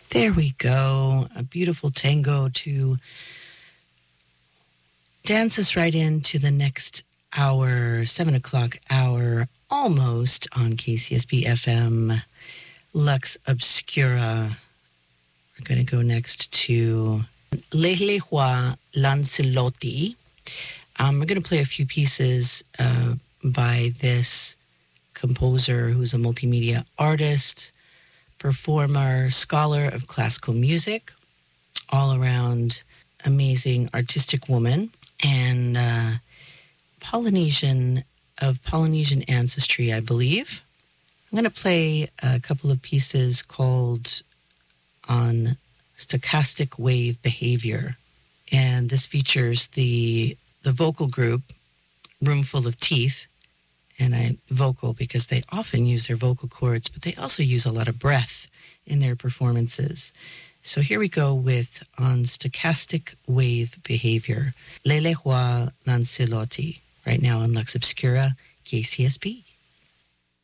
There we go. A beautiful tango to dance us right into the next hour, 7 o'clock hour, almost on KCSB FM, Lux Obscura. We're going to go next to Lehua Lancelotti. We're going to play a few pieces by this composer who's a multimedia artist, performer, scholar of classical music, all around amazing artistic woman, and Polynesian ancestry, I believe. I'm going to play a couple of pieces called On Stochastic Wave Behavior, and this features the vocal group Roomful of Teeth, and I vocal because they often use their vocal cords, but they also use a lot of breath in their performances. So here we go with On Stochastic Wave Behavior, Lelehua Lancelotti, right now on Lux Obscura, KCSB.